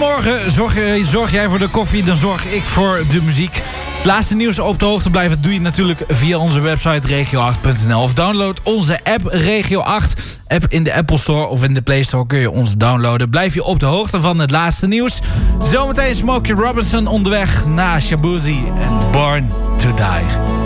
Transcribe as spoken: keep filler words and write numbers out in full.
Goedemorgen, zorg, zorg jij voor de koffie, dan zorg ik voor de muziek. Het laatste nieuws op de hoogte blijven doe je natuurlijk via onze website regio acht punt n l. Of download onze app Regio acht. App in de Apple Store of in de Play Store kun je ons downloaden. Blijf je op de hoogte van het laatste nieuws. Zometeen Smokey Robinson onderweg na Shabuzi en Born to Die.